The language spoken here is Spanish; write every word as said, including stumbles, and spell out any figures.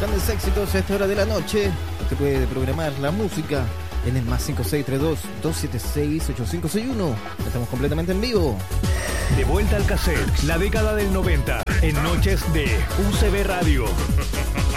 grandes éxitos a esta hora de la noche. Usted puede programar la música en el más cinco seis tres dos, dos siete seis, ocho cinco seis uno. Estamos completamente en vivo. De vuelta al cassette, la década del noventa, en noches de U C B Radio.